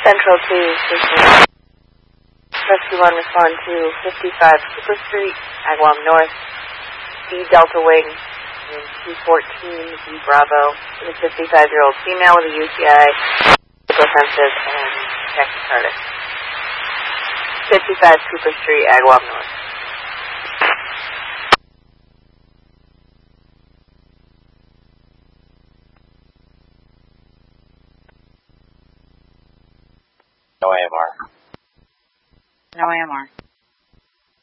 Central 2, Station. Rescue 1, respond to 55 Cooper Street, Agawam North, D Delta Wing, and 214 B Bravo. It is a 55-year-old female with a UTI, hypotensive, and tachycardic. 55 Cooper Street, Agawam North. No AMR. No AMR.